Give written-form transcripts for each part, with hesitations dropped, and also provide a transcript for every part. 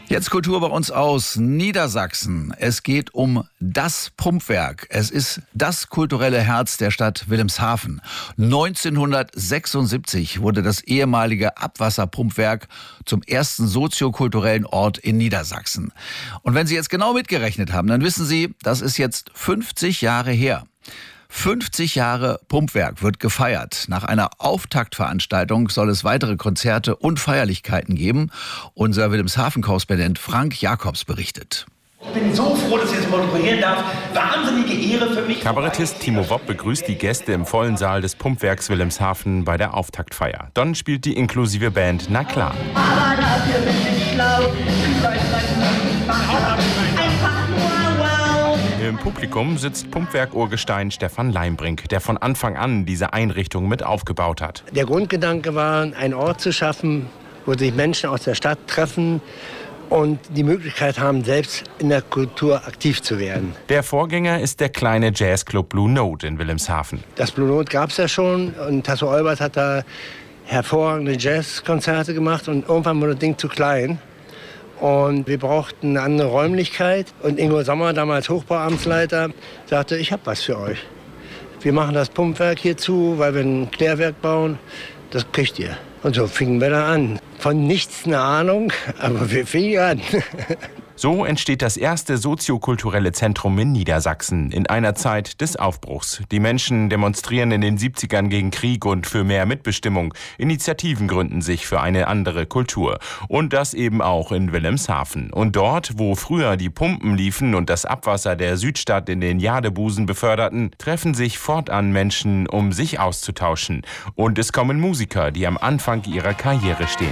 Jetzt Kultur bei uns aus Niedersachsen. Es geht um das Pumpwerk. Es ist das kulturelle Herz der Stadt Wilhelmshaven. 1976 wurde das ehemalige Abwasserpumpwerk zum ersten soziokulturellen Ort in Niedersachsen. Und wenn Sie jetzt genau mitgerechnet haben, dann wissen Sie, das ist jetzt 50 Jahre her. 50 Jahre Pumpwerk wird gefeiert. Nach einer Auftaktveranstaltung soll es weitere Konzerte und Feierlichkeiten geben. Unser Wilhelmshaven-Korrespondent Frank Jakobs berichtet. Ich bin so froh, dass ich jetzt moderieren darf. Wahnsinnige Ehre für mich. Kabarettist Timo Wopp begrüßt die Gäste im vollen Saal des Pumpwerks Wilhelmshaven bei der Auftaktfeier. Dann spielt die inklusive Band Na klar. Aber dafür bin ich schlau. Im Publikum sitzt Pumpwerk-Urgestein Stefan Leimbrink, der von Anfang an diese Einrichtung mit aufgebaut hat. Der Grundgedanke war, einen Ort zu schaffen, wo sich Menschen aus der Stadt treffen und die Möglichkeit haben, selbst in der Kultur aktiv zu werden. Der Vorgänger ist der kleine Jazzclub Blue Note in Wilhelmshaven. Das Blue Note gab es ja schon und Tasso Olbert hat da hervorragende Jazzkonzerte gemacht und irgendwann wurde das Ding zu klein. Und wir brauchten eine andere Räumlichkeit. Und Ingo Sommer, damals Hochbauamtsleiter, sagte, ich habe was für euch. Wir machen das Pumpwerk hier zu, weil wir ein Klärwerk bauen. Das kriegt ihr. Und so fingen wir da an. Von nichts eine Ahnung, aber wir fingen an. So entsteht das erste soziokulturelle Zentrum in Niedersachsen in einer Zeit des Aufbruchs. Die Menschen demonstrieren in den 70ern gegen Krieg und für mehr Mitbestimmung. Initiativen gründen sich für eine andere Kultur. Und das eben auch in Wilhelmshaven. Und dort, wo früher die Pumpen liefen und das Abwasser der Südstadt in den Jadebusen beförderten, treffen sich fortan Menschen, um sich auszutauschen. Und es kommen Musiker, die am Anfang ihrer Karriere stehen.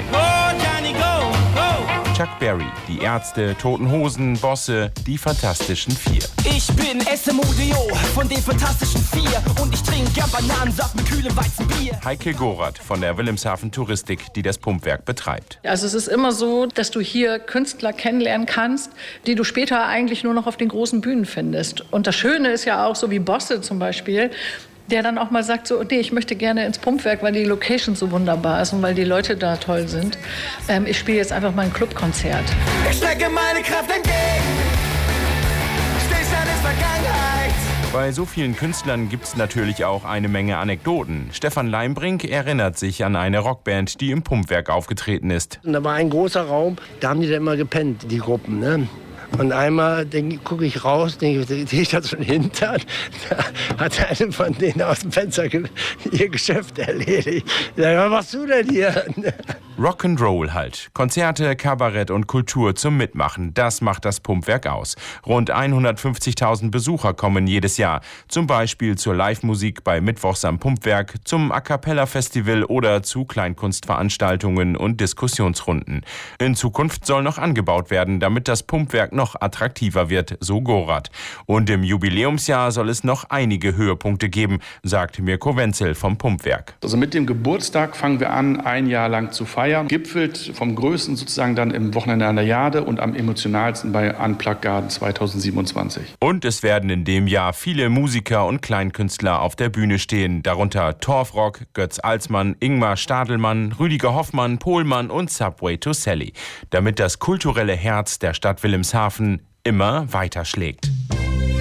Chuck Berry, die Ärzte, Toten Hosen, Bosse, die Fantastischen Vier. Ich bin SMUDO von den Fantastischen Vier und ich trinke gern Bananensaft mit kühlem Weizenbier. Heike Gorath von der Wilhelmshaven Touristik, die das Pumpwerk betreibt. Also es ist immer so, dass du hier Künstler kennenlernen kannst, die du später eigentlich nur noch auf den großen Bühnen findest. Und das Schöne ist ja auch, so wie Bosse zum Beispiel, der dann auch mal sagt, so, nee, ich möchte gerne ins Pumpwerk, weil die Location so wunderbar ist und weil die Leute da toll sind. Ich spiele jetzt einfach mal ein Clubkonzert. Ich strecke meine Kraft entgegen. Stillstand ist Vergangenheit. Bei so vielen Künstlern gibt's natürlich auch eine Menge Anekdoten. Stefan Leimbrink erinnert sich an eine Rockband, die im Pumpwerk aufgetreten ist. Und da war ein großer Raum, da haben die da immer gepennt, die Gruppen, ne? Und einmal gucke ich raus, sehe ich da so einen Hintern, da hat eine von denen aus dem Fenster ihr Geschäft erledigt. Ich sage, was machst du denn hier? Rock'n'Roll halt. Konzerte, Kabarett und Kultur zum Mitmachen, das macht das Pumpwerk aus. Rund 150.000 Besucher kommen jedes Jahr. Zum Beispiel zur Live-Musik bei Mittwochs am Pumpwerk, zum A-Cappella-Festival oder zu Kleinkunstveranstaltungen und Diskussionsrunden. In Zukunft soll noch angebaut werden, damit das Pumpwerk noch attraktiver wird, so Gorath. Und im Jubiläumsjahr soll es noch einige Höhepunkte geben, sagt Mirko Wenzel vom Pumpwerk. Also mit dem Geburtstag fangen wir an, ein Jahr lang zu feiern. Gipfelt vom Größten sozusagen dann im Wochenende an der Jade und am emotionalsten bei Unplugged Garden 2027. Und es werden in dem Jahr viele Musiker und Kleinkünstler auf der Bühne stehen, darunter Torfrock, Götz Alsmann, Ingmar Stadelmann, Rüdiger Hoffmann, Pohlmann und Subway to Sally, damit das kulturelle Herz der Stadt Wilhelmshaven immer weiter schlägt.